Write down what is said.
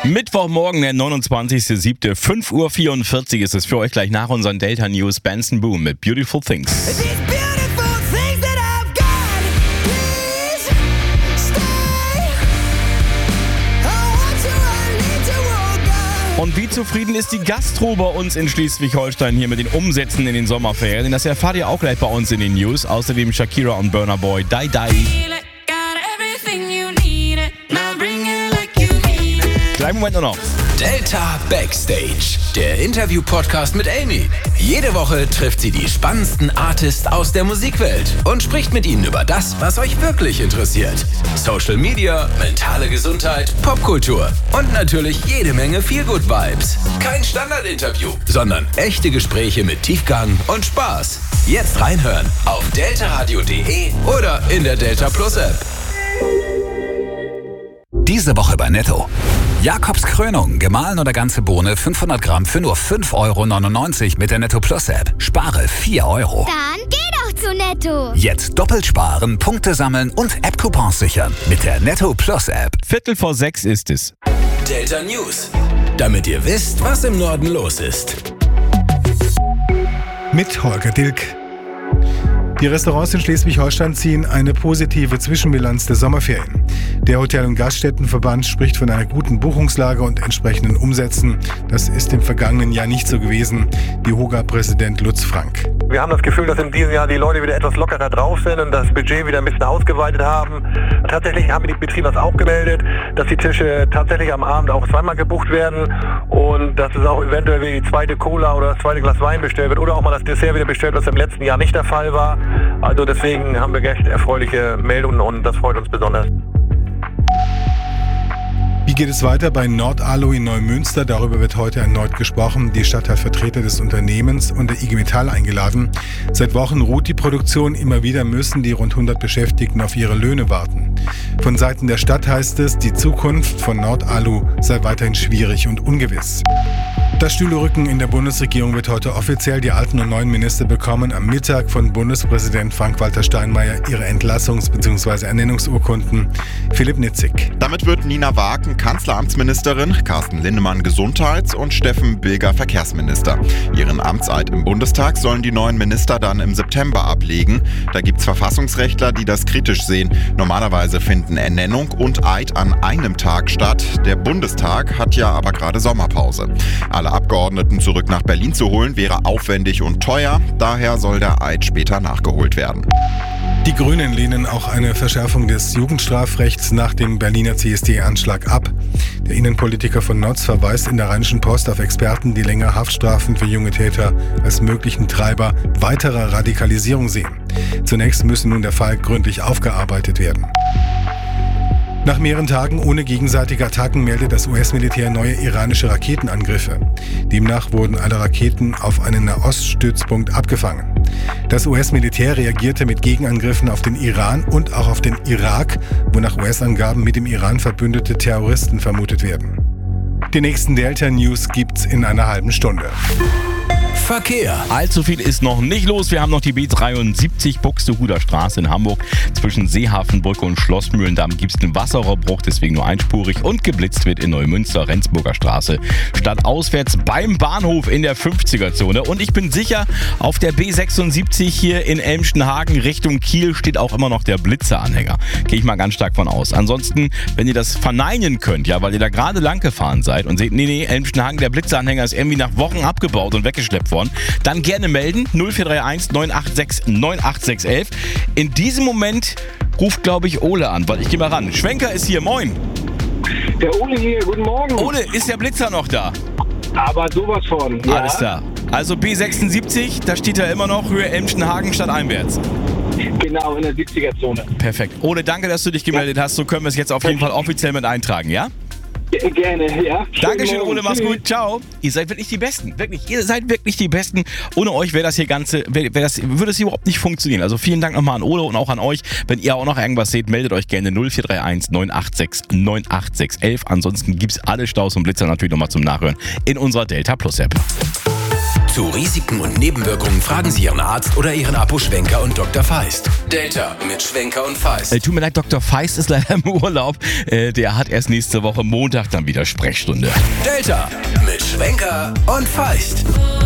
Mittwochmorgen, der 29.07. 5:44 Uhr ist es für euch gleich nach unseren Delta News. Benson Boone mit Beautiful Things. Und wie zufrieden ist die Gastro bei uns in Schleswig-Holstein hier mit den Umsätzen in den Sommerferien? Das erfahrt ihr auch gleich bei uns in den News. Außerdem Shakira und Burna Boy, Die Die. Kleinen Moment nur noch. Delta Backstage, der Interview-Podcast mit Amy. Jede Woche trifft sie die spannendsten Artists aus der Musikwelt und spricht mit ihnen über das, was euch wirklich interessiert. Social Media, mentale Gesundheit, Popkultur und natürlich jede Menge Feel-Good-Vibes. Kein Standardinterview, sondern echte Gespräche mit Tiefgang und Spaß. Jetzt reinhören auf deltaradio.de oder in der Delta Plus App. Diese Woche bei Netto. Jakobs Krönung, gemahlen oder ganze Bohne, 500 Gramm für nur 5,99 € mit der Netto Plus App. Spare 4 €. Dann geh doch zu Netto. Jetzt doppelt sparen, Punkte sammeln und App-Coupons sichern mit der Netto Plus App. 5:45 ist es. Delta News, damit ihr wisst, was im Norden los ist. Mit Holger Dilk. Die Restaurants in Schleswig-Holstein ziehen eine positive Zwischenbilanz der Sommerferien. Der Hotel- und Gaststättenverband spricht von einer guten Buchungslage und entsprechenden Umsätzen. Das ist im vergangenen Jahr nicht so gewesen. Die HOGA-Präsident Lutz Frank. Wir haben das Gefühl, dass in diesem Jahr die Leute wieder etwas lockerer drauf sind und das Budget wieder ein bisschen ausgeweitet haben. Tatsächlich haben die Betriebe das auch gemeldet, dass die Tische tatsächlich am Abend auch zweimal gebucht werden und dass es auch eventuell wieder die zweite Cola oder das zweite Glas Wein bestellt wird oder auch mal das Dessert wieder bestellt, was im letzten Jahr nicht der Fall war. Also deswegen haben wir echt erfreuliche Meldungen und das freut uns besonders. Wie geht es weiter bei Nord-Alu in Neumünster? Darüber wird heute erneut gesprochen. Die Stadt hat Vertreter des Unternehmens und der IG Metall eingeladen. Seit Wochen ruht die Produktion. Immer wieder müssen die rund 100 Beschäftigten auf ihre Löhne warten. Von Seiten der Stadt heißt es, die Zukunft von Nord-Alu sei weiterhin schwierig und ungewiss. Das Stühlerücken in der Bundesregierung wird heute offiziell. Die alten und neuen Minister bekommen am Mittag von Bundespräsident Frank-Walter Steinmeier ihre Entlassungs- bzw. Ernennungsurkunden. Philipp Nitzig. Damit wird Nina Wagen Kanzleramtsministerin, Carsten Linnemann Gesundheits- und Steffen Bilger Verkehrsminister. Ihren Amtseid im Bundestag sollen die neuen Minister dann im September ablegen. Da gibt's Verfassungsrechtler, die das kritisch sehen. Normalerweise finden Ernennung und Eid an einem Tag statt. Der Bundestag hat ja aber gerade Sommerpause. Alle Abgeordneten zurück nach Berlin zu holen, wäre aufwendig und teuer. Daher soll der Eid später nachgeholt werden. Die Grünen lehnen auch eine Verschärfung des Jugendstrafrechts nach dem Berliner CSD-Anschlag ab. Der Innenpolitiker von Notz verweist in der Rheinischen Post auf Experten, die länger Haftstrafen für junge Täter als möglichen Treiber weiterer Radikalisierung sehen. Zunächst müsse nun der Fall gründlich aufgearbeitet werden. Nach mehreren Tagen ohne gegenseitige Attacken meldet das US-Militär neue iranische Raketenangriffe. Demnach wurden alle Raketen auf einen Nahoststützpunkt abgefangen. Das US-Militär reagierte mit Gegenangriffen auf den Iran und auch auf den Irak, wo nach US-Angaben mit dem Iran verbündete Terroristen vermutet werden. Die nächsten Delta-News gibt's in einer halben Stunde. Verkehr. Allzu viel ist noch nicht los. Wir haben noch die B73 Buxtehuder Straße in Hamburg. Zwischen Seehafenbrücke und Schlossmühlendamm gibt es einen Wasserrohrbruch, deswegen nur einspurig. Und geblitzt wird in Neumünster, Rendsburger Straße. Stadtauswärts beim Bahnhof in der 50er-Zone. Und ich bin sicher, auf der B76 hier in Elmstenhagen Richtung Kiel steht auch immer noch der Blitzeranhänger. Gehe ich mal ganz stark von aus. Ansonsten, wenn ihr das verneinen könnt, ja, weil ihr da gerade lang gefahren seid und seht, nee, Elmstenhagen, der Blitzeranhänger ist irgendwie nach Wochen abgebaut und weggeschleppt worden, dann gerne melden. 0431 986 98611. In diesem Moment ruft, glaube ich, Ole an, weil ich gehe mal ran. Schwenker ist hier, moin. Der Ole hier, guten Morgen. Ole, ist der Blitzer noch da? Aber sowas von. Ja. Alles klar. Also B76, da steht er immer noch, Höhe Elmstenhagen stadteinwärts. Genau, in der 70er-Zone. Perfekt. Ole, danke, dass du dich gemeldet hast. So können wir es jetzt auf jeden Fall offiziell mit eintragen, ja? Gerne, ja. Dankeschön, Ole, mach's gut, ciao. Ihr seid wirklich die Besten, wirklich, ihr seid wirklich die Besten. Ohne euch wäre das hier würde das hier überhaupt nicht funktionieren. Also vielen Dank nochmal an Ole und auch an euch. Wenn ihr auch noch irgendwas seht, meldet euch gerne 0431 986 98611. Ansonsten gibt's alle Staus und Blitzer natürlich nochmal zum Nachhören in unserer Delta Plus App. Zu Risiken und Nebenwirkungen fragen Sie Ihren Arzt oder Ihren Apo Schwenker und Dr. Feist. Delta mit Schwenker und Feist. Tut mir leid, Dr. Feist ist leider im Urlaub. Der hat erst nächste Woche Montag dann wieder Sprechstunde. Delta mit Schwenker und Feist.